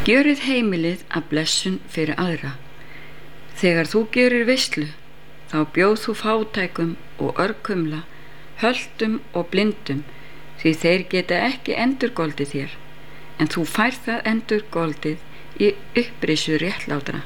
Gjörið heimilið að blessun fyrir aðra. Þegar þú gerir veislu, þá bjóð þú fátækum og örkumla, höldum og blindum, því þeir geta ekki endurgoldið þér, en þú færð það endurgoldið í upprisu réttlátra.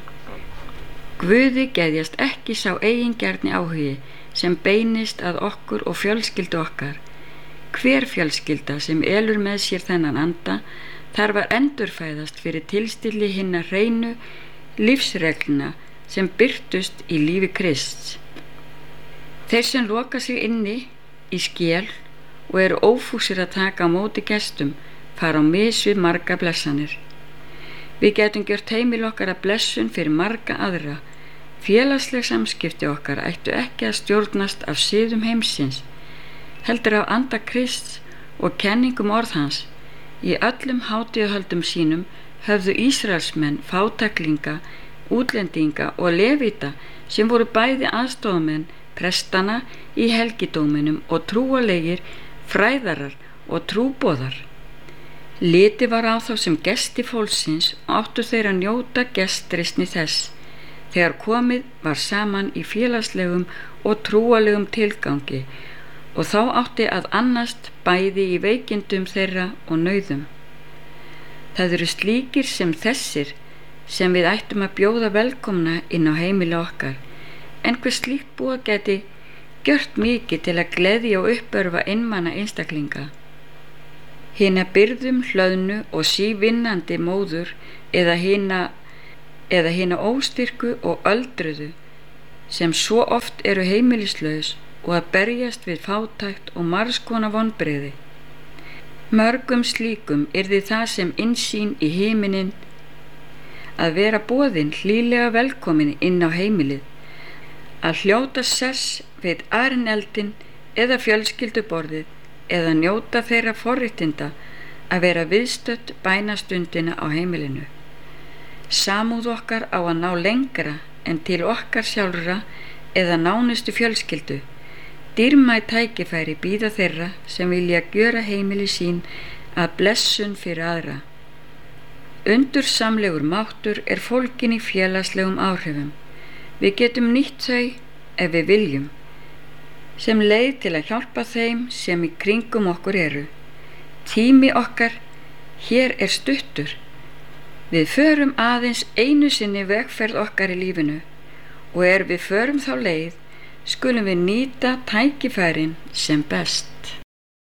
Guði geðjast ekki sá eigingjarni áhugi sem beinist að okkur og fjölskyldu okkar. Hver fjölskylda sem elur með sér þennan anda þarf að endurfæðast fyrir tilstilli hinna hreinu lífsreglna sem birtust í lífi Krists. Þeir sem loka sig inni í skél og eru ófúsir að taka á móti gestum fara á mis við marga blessanir. Við getum gjört heimil okkar að blessun fyrir marga aðra. Félagsleg samskipti okkar ættu ekki að stjórnast af siðum heimsins, heldur af anda Krists og kenningum orð hans. Í öllum hátíðahöldum sínum höfðu Ísraelsmenn fátæklinga, útlendinga og levita sem voru bæði aðstofamenn prestana í helgidóminum og trúalegir fræðarar og trúboðar. Litið var á þá sem gesti fólksins og áttu þeir að njóta gestrisni þess, þegar komið var saman í félagslegum og trúalegum tilgangi, og þá átti að annast bæði í veikindum þeirra og nauðum. Það eru slíkir sem þessir sem við ættum að bjóða velkomna inn á heimili okkar, en hver slíkt búa geti gjört mikið til að gleðja og uppörva einmana einstaklinga. Hina byrðum hlöðnu og sívinnandi móður eða hina óstyrku og öldruðu sem svo oft eru heimilislaus og að berjast við fátækt og margskonar vonbrigði. Mörgum slíkum yrði það sem innsýn í himinin að vera boðin hlýlega velkomin inn á heimilið, að hljóta sess við arineldin eða fjölskylduborðið eða njóta þeirra forréttinda að vera viðstödd bænastundina á heimilinu. Samúð okkar á að ná lengra en til okkar sjálfra eða nánustu fjölskyldu. Dýrmæt tækifæri bíða þeirra sem vilja gjöra heimili sín að blessun fyrir aðra. Undursamlegur máttur er fólginn í félagslegum áhrifum. Við getum nýtt þau ef við viljum, sem leið til að hjálpa þeim sem í kringum okkur eru. Tími okkar hér er stuttur. Við förum aðeins einu sinni vegferð okkar í lífinu og við förum þá leið, skulum við nýta tækifærin sem best.